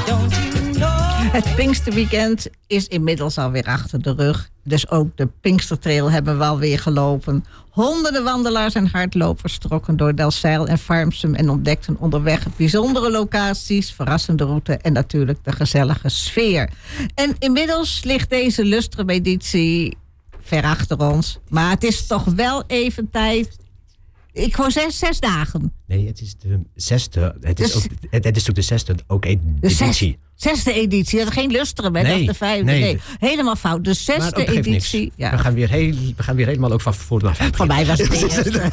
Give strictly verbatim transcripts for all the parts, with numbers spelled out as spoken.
Don't you know? Het Pinksterweekend is inmiddels alweer achter de rug. Dus ook de Pinkstertrail hebben we alweer gelopen. Honderden wandelaars en hardlopers trokken door Delfzijl en Farmsum en ontdekten onderweg bijzondere locaties, verrassende route en natuurlijk de gezellige sfeer. En inmiddels ligt deze Lustrum-editie ver achter ons. Maar het is toch wel even tijd. Ik hoor zes, zes dagen. Nee, het is de zesde. Het is, Dus, ook, het, het is ook de zesde ook editie. De zes, zesde editie. Dat is geen Lustrum, hè? Nee, Dat is de vijfde. nee. Nee, helemaal fout. De zesde Maar ook geeft editie. niks. Ja. We, gaan weer heel, we gaan weer helemaal ook van voor naar Voor mij was het de eerste.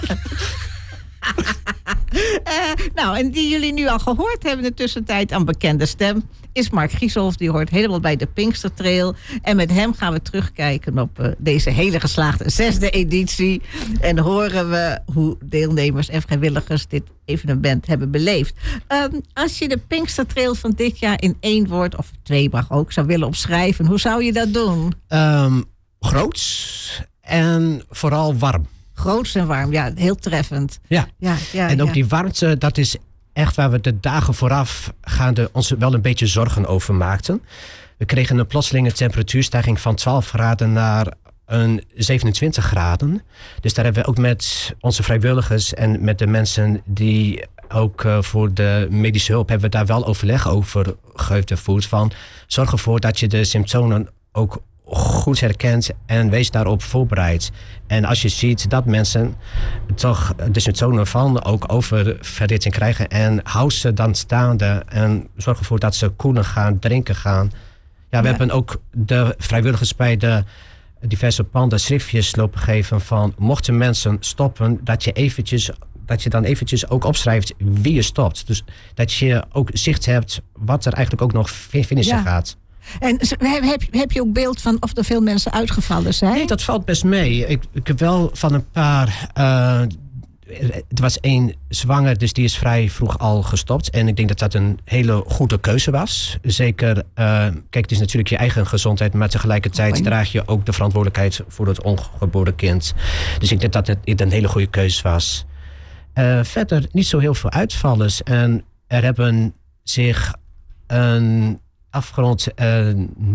uh, nou, en die jullie nu al gehoord hebben in de tussentijd aan bekende stem is Mark Gieshoff. Die hoort helemaal bij de Pinkstertrail. En met hem gaan we terugkijken op uh, deze hele geslaagde zesde editie. En horen we hoe deelnemers en vrijwilligers dit evenement hebben beleefd. Um, als je de Pinkstertrail van dit jaar in één woord, of twee mag ook, zou willen omschrijven, hoe zou je dat doen? Um, groots en vooral warm. Groots en warm, ja, heel treffend. Ja, ja, ja en ook ja. die warmte, dat is echt waar we de dagen vooraf gaande ons wel een beetje zorgen over maakten. We kregen een plotselinge temperatuurstijging van twaalf graden naar een zevenentwintig graden. Dus daar hebben we ook met onze vrijwilligers en met de mensen die ook uh, voor de medische hulp hebben we daar wel overleg over gevoerd van zorg ervoor dat je de symptomen ook goed herkent en wees daarop voorbereid. En als je ziet dat mensen toch de symptomen van ook oververhitting krijgen en hou ze dan staande en zorg ervoor dat ze koelen gaan, drinken gaan. Ja, we ja. hebben ook de vrijwilligers bij de diverse panden schriftjes lopen geven van mochten mensen stoppen, dat je eventjes dat je dan eventjes ook opschrijft wie je stopt. Dus dat je ook zicht hebt wat er eigenlijk ook nog finishen ja. gaat. En heb, heb je ook beeld van of er veel mensen uitgevallen zijn? Nee, dat valt best mee. Ik, ik heb wel van een paar. Uh, er was één zwanger, dus die is vrij vroeg al gestopt. En ik denk dat dat een hele goede keuze was. Zeker, uh, kijk, het is natuurlijk je eigen gezondheid, maar tegelijkertijd draag je ook de verantwoordelijkheid voor het ongeboren kind. Dus ik denk dat het een hele goede keuze was. Uh, verder niet zo heel veel uitvallers. En er hebben zich een afgerond uh,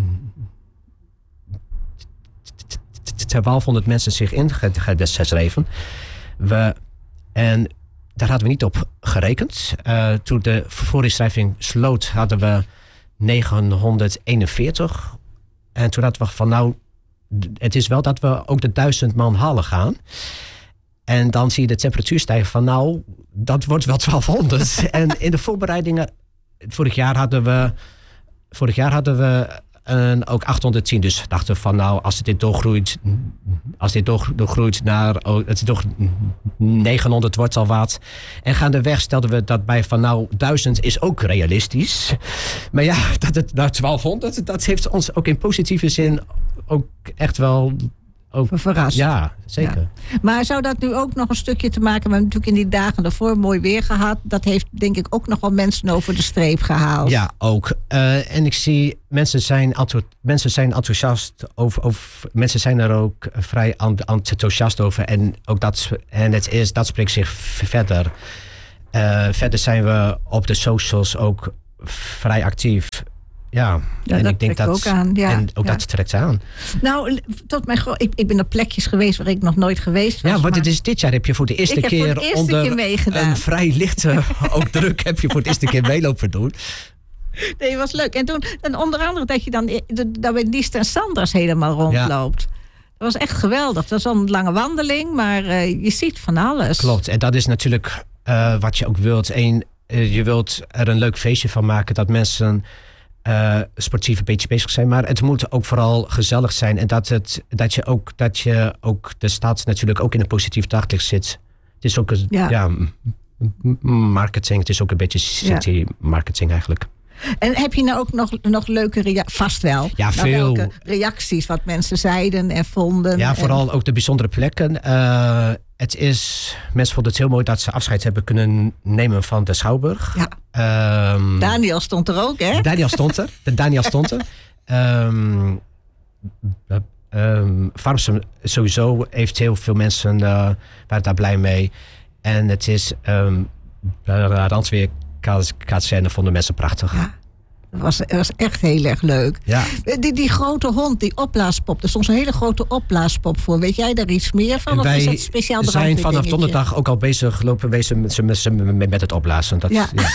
twaalfhonderd mensen zich ingeschreven. We, en daar hadden we niet op gerekend. Uh, toen de voorinschrijving sloot hadden we negenhonderdeenenveertig. En toen hadden we van nou, het is wel dat we ook de duizend man halen gaan. En dan zie je de temperatuur stijgen van nou, dat wordt wel twaalfhonderd. En in de voorbereidingen, vorig jaar hadden we Vorig jaar hadden we uh, ook achthonderdtien. Dus dachten we van nou, als het dit doorgroeit, als dit doorgroeit naar oh, het toch negenhonderd wordt al wat. En gaandeweg stelden we dat bij van nou, duizend is ook realistisch. Maar ja, dat het naar twaalfhonderd, dat heeft ons ook in positieve zin ook echt wel ook verrast. Ja, zeker. Ja. Maar zou dat nu ook nog een stukje te maken? We hebben natuurlijk in die dagen daarvoor mooi weer gehad. Dat heeft denk ik ook nog wel mensen over de streep gehaald. Ja, ook. Uh, en ik zie mensen zijn, mensen zijn enthousiast over, over. Mensen zijn er ook vrij enthousiast over. En ook dat, en het is, dat spreekt zich verder. Uh, verder zijn we op de socials ook vrij actief. Ja, ja, en dat ik denk dat ook aan. Ja, en ook ja. dat trekt aan. Nou, tot mijn gro- ik, ik ben op plekjes geweest waar ik nog nooit geweest was. Ja, want het is dit jaar heb je voor de eerste ik keer heb voor de eerste onder keer meegedaan. Een vrij lichte ook druk heb je voor de eerste keer meelopen doen. Nee, was leuk. En toen, en onder andere dat je dan dat bij Niest en Sanders helemaal rondloopt. Ja. Dat was echt geweldig. Dat was een lange wandeling, maar uh, je ziet van alles. Klopt. En dat is natuurlijk uh, wat je ook wilt. Eén, uh, je wilt er een leuk feestje van maken dat mensen Uh, sportief een beetje bezig zijn, maar het moet ook vooral gezellig zijn en dat, het, dat, je, ook, dat je ook de stad natuurlijk ook in een positief daglicht zit. Het is ook een ja. Ja, marketing, het is ook een beetje city ja. marketing eigenlijk. En heb je nou ook nog, nog leuke reacties? Vast wel. Ja, veel. Welke reacties, wat mensen zeiden en vonden? Ja, vooral en... ook de bijzondere plekken. Uh, het is, mensen vonden het heel mooi dat ze afscheid hebben kunnen nemen van de Schouwburg. Ja. Um, Daniel stond er ook, hè? Daniel stond er. De Daniel stond er. Um, um, Farmsum sowieso heeft heel veel mensen uh, waren daar blij mee. En het is um, Randweer kazerne vonden mensen prachtig. Ja. Dat was, dat was echt heel erg leuk. Ja. Die, die grote hond, die opblaaspop. Er stond zo'n hele grote opblaaspop voor. Weet jij daar iets meer van? Of wij is dat speciaal zijn vanaf donderdag ook al bezig gelopen wezen met, met, met, met het opblazen. Dat, ja. Ja.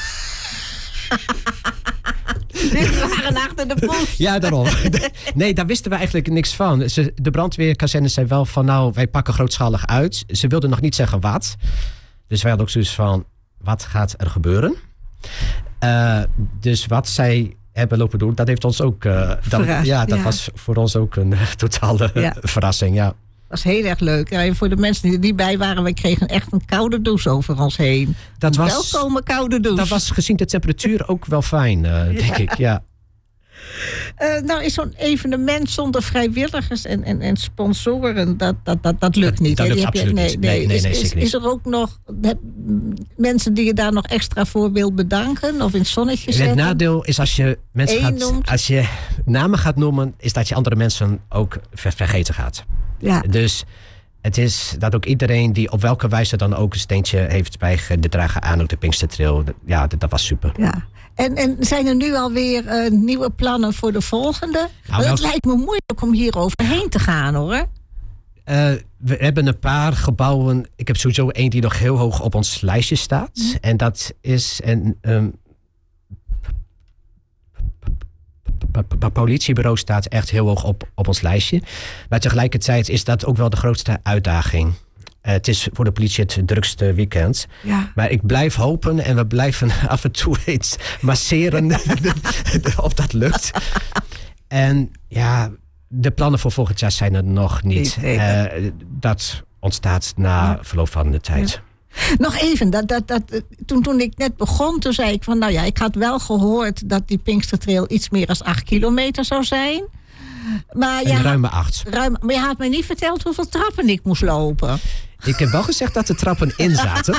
We waren achter de post. Ja, daarom. Nee, daar wisten we eigenlijk niks van. Ze, de brandweerkazerne zei wel van, nou, wij pakken grootschalig uit. Ze wilden nog niet zeggen wat. Dus wij hadden ook zoiets van, wat gaat er gebeuren? Uh, dus wat zij hebben lopen doen, dat heeft ons ook... Uh, dat, ja, dat ja. was voor ons ook een uh, totale ja. verrassing, ja. Dat was heel erg leuk. Ja, voor de mensen die er niet bij waren, we kregen echt een koude douche over ons heen. Dat was, welkome koude douche. Dat was gezien de temperatuur ook wel fijn, uh, denk ja. ik, ja. Uh, nou is zo'n evenement zonder vrijwilligers en, en, en sponsoren, dat, dat, dat, dat lukt niet. Dat, dat lukt absoluut nee, niet. Nee, nee, nee, is, nee, is, zeker is niet. er ook nog heb, mensen die je daar nog extra voor wil bedanken? Of in het zonnetje zetten? Het nadeel is als je mensen gaat, noemt. als je namen gaat noemen, is dat je andere mensen ook ver, vergeten gaat. Ja. Dus het is dat ook iedereen die op welke wijze dan ook een steentje heeft bijgedragen aan ook de Pinkstertrail. Ja, dat, dat was super. Ja. En, en zijn er nu alweer uh, nieuwe plannen voor de volgende? Nou, het nou, lijkt me moeilijk om hier overheen te gaan, hoor. Uh, we hebben een paar gebouwen. Ik heb sowieso één die nog heel hoog op ons lijstje staat. Mm. En dat is een... Um, Het politiebureau staat echt heel hoog op, op ons lijstje. Maar tegelijkertijd is dat ook wel de grootste uitdaging. Uh, het is voor de politie het drukste weekend. Ja. Maar ik blijf hopen en we blijven af en toe eens masseren of dat lukt. En ja, de plannen voor volgend jaar zijn er nog niet. Uh, dat ontstaat na ja. verloop van de tijd. Ja. Nog even, dat, dat, dat, toen, toen ik net begon, toen zei ik van, nou ja, ik had wel gehoord dat die Pinkstertrail iets meer dan acht kilometer zou zijn. Maar een ruime had, acht. Ruim, maar je had mij niet verteld hoeveel trappen ik moest lopen. Ik heb wel gezegd dat de trappen in zaten.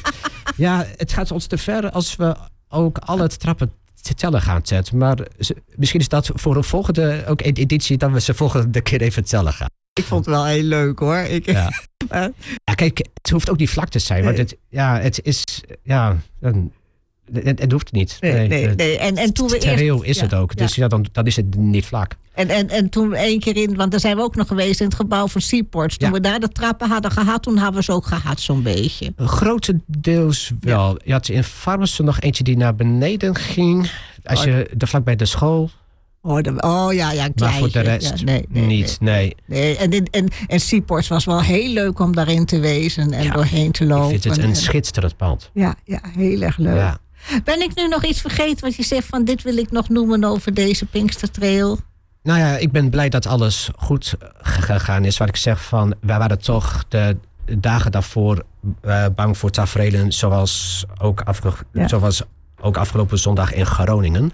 Ja, het gaat ons te ver als we ook alle trappen te tellen gaan zetten. Maar misschien is dat voor een volgende ook editie dat we ze volgende keer even tellen gaan. Ik vond het wel heel leuk, hoor. Ik, ja. ja, kijk, het hoeft ook niet vlak te zijn. Nee. Want het, ja, het is... Ja, een, het, het hoeft niet. Nee, nee, nee. nee. En, en toen we Terreel eerst, is ja, het ook. Dus ja. Ja, dan, dan is het niet vlak. En, en, en toen we één keer in... Want daar zijn we ook nog geweest in het gebouw van Seaports. Toen ja. we daar de trappen hadden gehad, toen hadden we ze ook gehad zo'n beetje. Grotendeels wel. Ja. Je had in Farmers nog eentje die naar beneden ging. Als je er vlak bij de school... Oh, de, oh ja, ja, een maar voor de rest ja, nee, nee, niet, nee. nee. nee. En, en, en Seaports was wel heel leuk om daarin te wezen en ja, doorheen te lopen. Ik vind het een schitterend pand. Ja, ja, heel erg leuk. Ja. Ben ik nu nog iets vergeten wat je zegt van dit wil ik nog noemen over deze Pinkstertrail? Nou ja, ik ben blij dat alles goed gegaan is. Wat ik zeg van, wij waren toch de dagen daarvoor uh, bang voor taferelen zoals ook, afge- ja. zoals ook afgelopen zondag in Groningen.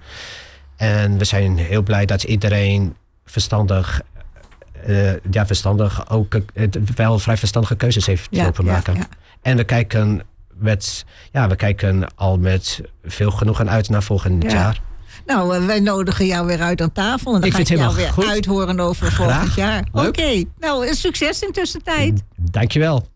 En we zijn heel blij dat iedereen verstandig, uh, ja, verstandig ook uh, wel vrij verstandige keuzes heeft ja, lopen maken. Ja, ja. En we kijken, met, ja, we kijken al met veel genoegen uit naar volgend ja. jaar. Nou, uh, wij nodigen jou weer uit aan tafel. En dan ik ga ik jou weer goed. uithoren over Graag. volgend jaar. Oké, okay. Nou, succes in tussentijd. Dankjewel.